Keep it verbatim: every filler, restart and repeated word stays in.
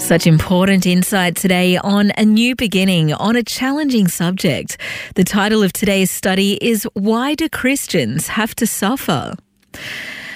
Such important insight today on a new beginning on a challenging subject. The title of today's study is Why Do Christians Have to Suffer?